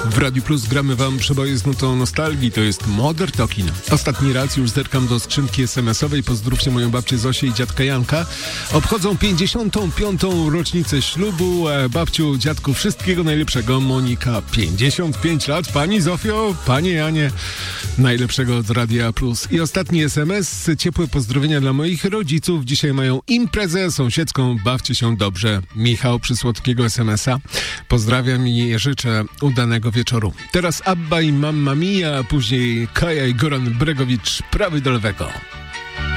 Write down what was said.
W Radiu Plus gramy wam przeboje z nutą nostalgii, to jest Modern Talking. Ostatni raz już zerkam do skrzynki SMS-owej, pozdrówcie moją babcię Zosię i dziadka Janka. Obchodzą 55. rocznicę ślubu. Babciu, dziadku, wszystkiego najlepszego. Monika, 55 lat. Pani Zofio, panie Janie, najlepszego od Radia Plus. I ostatni SMS, ciepłe pozdrowienia dla moich rodziców. Dzisiaj mają imprezę sąsiedzką, bawcie się dobrze. Michał, przysłodkiego SMS-a. Pozdrawiam i życzę udanego wieczoru. Teraz Abba i Mamma Mia, a później Kaja i Goran Bregowicz, prawy do lewego.